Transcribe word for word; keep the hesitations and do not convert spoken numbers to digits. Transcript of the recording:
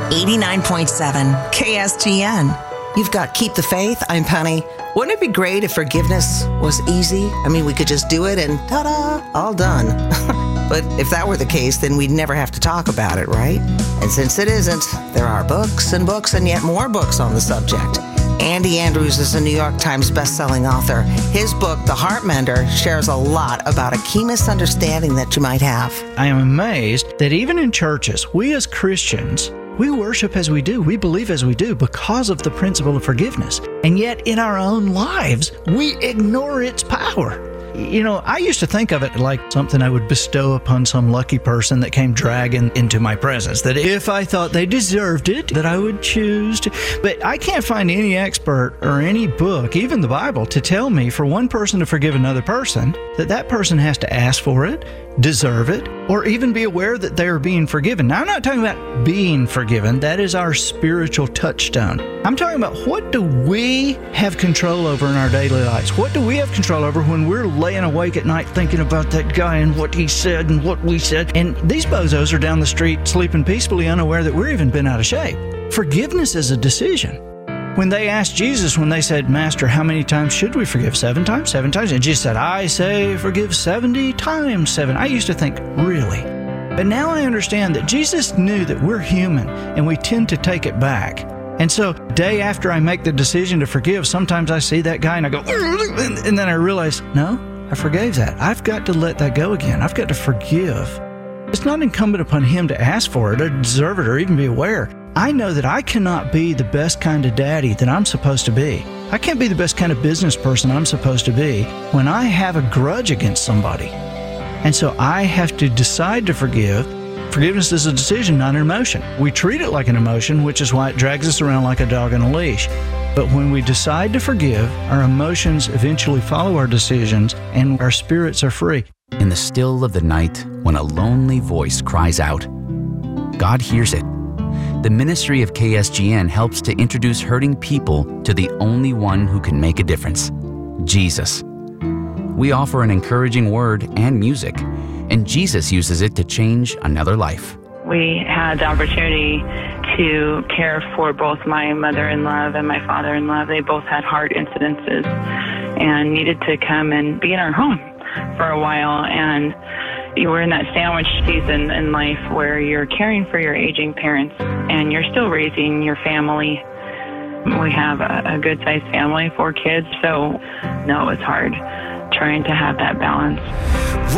eighty-nine point seven K S G N. You've got Keep the Faith. I'm Penny. Wouldn't it be great if forgiveness was easy? I mean, we could just do it and ta-da, all done. But if that were the case, then we'd never have to talk about it, right? And since it isn't, there are books and books and yet more books on the subject. Andy Andrews is a New York Times bestselling author. His book, The Heart Mender, shares a lot about a key misunderstanding that you might have. I am amazed that even in churches, we as Christians, we worship as we do, we believe as we do because of the principle of forgiveness. And yet in our own lives, we ignore its power. You know, I used to think of it like something I would bestow upon some lucky person that came dragging into my presence, that if I thought they deserved it, that I would choose to. But I can't find any expert or any book, even the Bible, to tell me for one person to forgive another person, that that person has to ask for it, deserve it, or even be aware that they are being forgiven. Now, I'm not talking about being forgiven. That is our spiritual touchstone. I'm talking about what do we have control over in our daily lives? What do we have control over when we're laying awake at night thinking about that guy and what he said and what we said? And these bozos are down the street sleeping peacefully, unaware that we're even been out of shape. Forgiveness is a decision. When they asked Jesus, when they said, Master, how many times should we forgive? Seven times? Seven times? And Jesus said, I say forgive seventy times seven. I used to think, really? But now I understand that Jesus knew that we're human and we tend to take it back. And so day after I make the decision to forgive, sometimes I see that guy and I go, and then I realize, no, I forgave that. I've got to let that go again. I've got to forgive. It's not incumbent upon him to ask for it or deserve it or even be aware. I know that I cannot be the best kind of daddy that I'm supposed to be. I can't be the best kind of business person I'm supposed to be when I have a grudge against somebody. And so I have to decide to forgive. Forgiveness is a decision, not an emotion. We treat it like an emotion, which is why it drags us around like a dog on a leash. But when we decide to forgive, our emotions eventually follow our decisions and our spirits are free. In the still of the night, when a lonely voice cries out, God hears it. The ministry of K S G N helps to introduce hurting people to the only one who can make a difference, Jesus. We offer an encouraging word and music, and Jesus uses it to change another life. We had the opportunity to care for both my mother-in-law and my father-in-law. They both had heart incidences and needed to come and be in our home for a while. And you were in that sandwich season in life where you're caring for your aging parents and you're still raising your family. We have a, a good-sized family, four kids, so no, it's hard trying to have that balance.